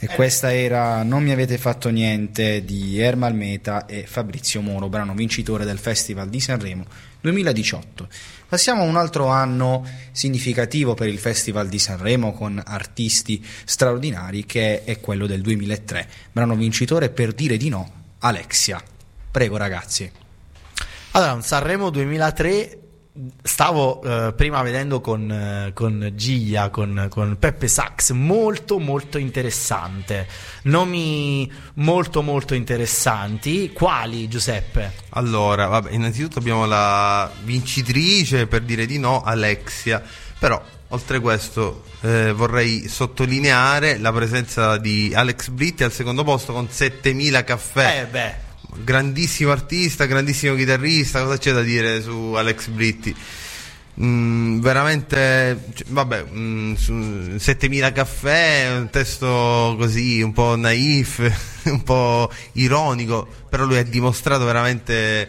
E questa era Non mi avete fatto niente di Ermal Meta e Fabrizio Moro, brano vincitore del Festival di Sanremo 2018. Passiamo a un altro anno significativo per il Festival di Sanremo con artisti straordinari, che è quello del 2003. Brano vincitore Per dire di no, Alexia. Prego ragazzi. Allora, un Sanremo 2003, stavo prima vedendo con Giglia, con Peppe Sax, molto molto interessante, nomi molto molto interessanti. Quali, Giuseppe? Allora, vabbè, innanzitutto abbiamo la vincitrice Per dire di no, Alexia, però oltre questo vorrei sottolineare la presenza di Alex Britti al secondo posto con 7000 caffè. Grandissimo artista, grandissimo chitarrista, cosa c'è da dire su Alex Britti? Veramente, vabbè, 7000 caffè, un testo così un po' naif, un po' ironico, però lui ha dimostrato veramente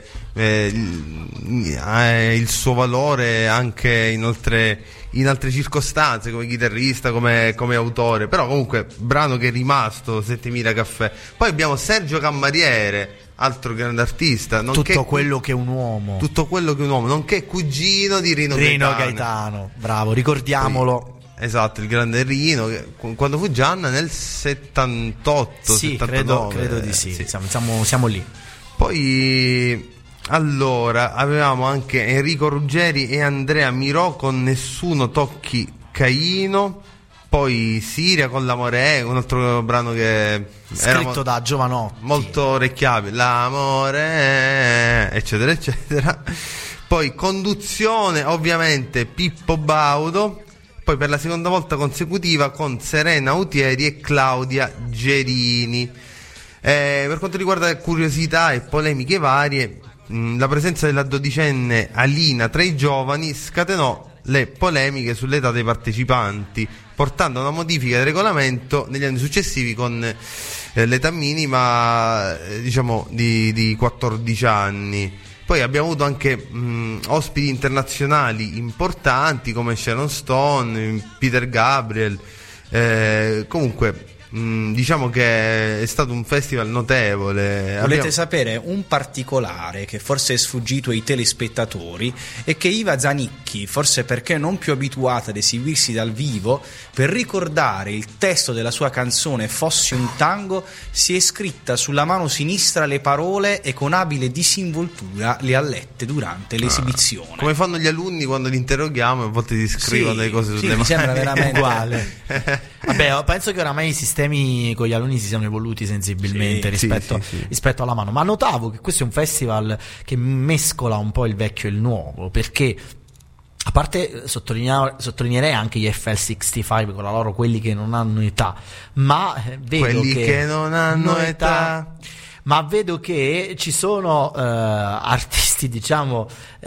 il suo valore anche in altre circostanze, come chitarrista, come autore. Però comunque brano che è rimasto, 7000 caffè. Poi abbiamo Sergio Cammariere, altro grande artista, tutto quello che è un uomo, nonché cugino di Rino Gaetano. Bravo, ricordiamolo. Poi, esatto, il grande Rino, che quando fu Gianna nel 78, sì, 79, credo di sì. Sì. Siamo lì. Poi allora avevamo anche Enrico Ruggeri e Andrea Mirò con Nessuno tocchi Caino. Poi Siria con L'amore, un altro brano che scritto da Giovanotti, molto orecchiabile, L'amore, eccetera eccetera. Poi Conduzione, ovviamente Pippo Baudo. Poi per la seconda volta consecutiva con Serena Autieri e Claudia Gerini. Per quanto riguarda curiosità e polemiche varie, la presenza della dodicenne Alina tra i giovani scatenò le polemiche sull'età dei partecipanti, portando a una modifica del regolamento negli anni successivi con l'età minima diciamo di 14 anni. Poi abbiamo avuto anche ospiti internazionali importanti come Sharon Stone, Peter Gabriel, comunque diciamo che è stato un festival notevole. Volete sapere un particolare che forse è sfuggito ai telespettatori? È che Iva Zanicchi, forse perché non più abituata ad esibirsi dal vivo, per ricordare il testo della sua canzone Fossi un tango, si è scritta sulla mano sinistra le parole e con abile disinvoltura le ha lette durante l'esibizione. Come fanno gli alunni quando li interroghiamo, a volte si scrivono le cose sulle mani. Mi sembra veramente uguale. Vabbè, penso che oramai i sistemi con gli alunni si siano evoluti sensibilmente rispetto alla mano. Ma notavo che questo è un festival che mescola un po' il vecchio e il nuovo, perché a parte sottolineerei anche gli FL65 con la loro quelli che non hanno età, ma vedo quelli che non hanno età. Ma vedo che ci sono artisti, diciamo,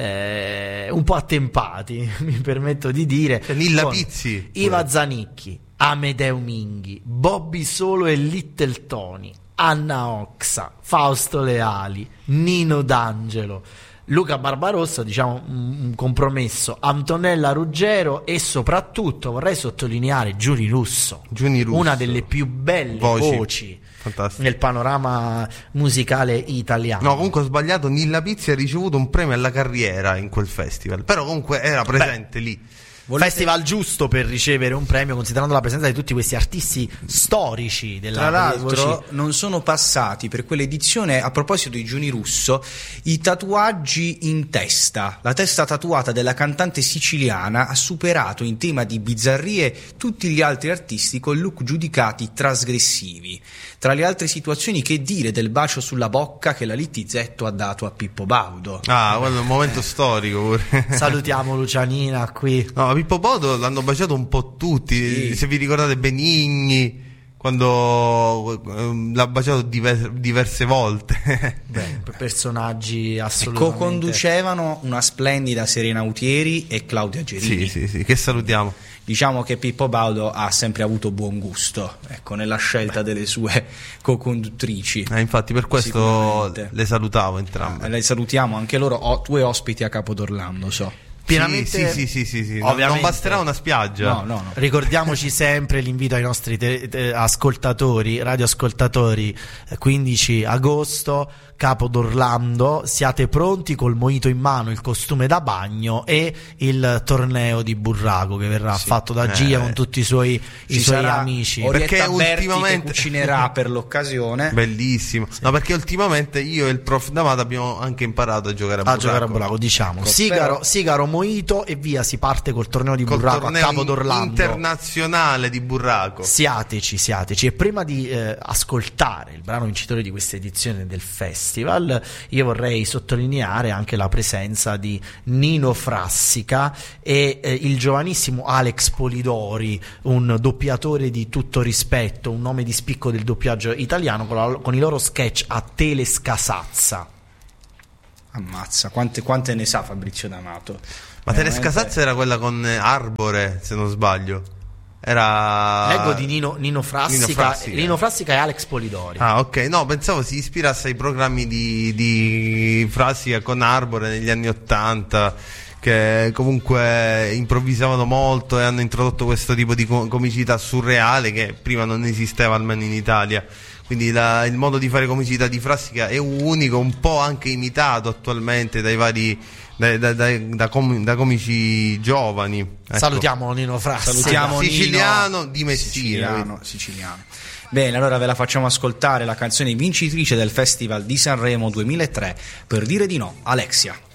un po' attempati, mi permetto di dire. Nilla Pizzi, Iva Zanicchi, Amedeo Minghi, Bobby Solo e Little Tony, Anna Oxa, Fausto Leali, Nino D'Angelo, Luca Barbarossa, diciamo un compromesso, Antonella Ruggero e soprattutto vorrei sottolineare Giuni Russo, una delle più belle voci nel panorama musicale italiano. No, comunque ho sbagliato, Nilla Pizzi ha ricevuto un premio alla carriera in quel festival, però comunque era presente lì. Festival giusto per ricevere un premio, considerando la presenza di tutti questi artisti storici della Tra l'altro non sono passati per quell'edizione, a proposito di Giuni Russo, i tatuaggi in testa. La testa tatuata della cantante siciliana ha superato in tema di bizzarrie tutti gli altri artisti con look giudicati trasgressivi. Tra le altre situazioni, che dire del bacio sulla bocca che la Littizzetto ha dato a Pippo Baudo? Quello è un momento storico pure. Salutiamo Lucianina qui. No, Pippo Baudo l'hanno baciato un po' tutti, se vi ricordate Benigni quando l'ha baciato diverse volte. Personaggi assolutamente. Co-conducevano una splendida Serena Autieri e Claudia Gerini. Sì, che salutiamo. Diciamo che Pippo Baudo ha sempre avuto buon gusto, ecco, nella scelta delle sue co-conduttrici. Infatti per questo le salutavo entrambe. Le salutiamo anche loro, due ospiti a Capodorlando, so. pienamente. Sì. Ovviamente. Non basterà una spiaggia. No. Ricordiamoci sempre l'invito ai nostri ascoltatori, radioascoltatori, 15 agosto, Capo d'Orlando, siate pronti col mojito in mano, il costume da bagno e il torneo di burraco che verrà fatto da Gia con tutti i suoi amici. Perché ultimamente ultimamente cucinerà per l'occasione. Bellissimo. No, perché ultimamente io e il prof D'Amato abbiamo anche imparato a giocare a burraco. Diciamo. Sigaro, mojito e via, si parte col torneo di burraco a Capo d'Orlando. Internazionale di burraco. Siateci. E prima di ascoltare il brano vincitore di questa edizione del festival, io vorrei sottolineare anche la presenza di Nino Frassica e il giovanissimo Alex Polidori, un doppiatore di tutto rispetto, un nome di spicco del doppiaggio italiano, con i loro sketch a Telescasazza. Ammazza, quante ne sa Fabrizio D'Amato? Ma Telescasazza era quella con Arbore, se non sbaglio. Leggo di Nino Frassica e Alex Polidori. Ah, ok. No, pensavo si ispirasse ai programmi di Frassica con Arbore negli anni *80, che comunque improvvisavano molto e hanno introdotto questo tipo di comicità surreale che prima non esisteva, almeno in Italia. Quindi il modo di fare comicità di Frassica è unico, un po' anche imitato attualmente dai vari da comici giovani. Ecco. Salutiamo Nino Frassica. Salutiamo siciliano Nino, di Messina. Siciliano. Bene, allora ve la facciamo ascoltare la canzone vincitrice del Festival di Sanremo 2003, Per dire di no, Alexia.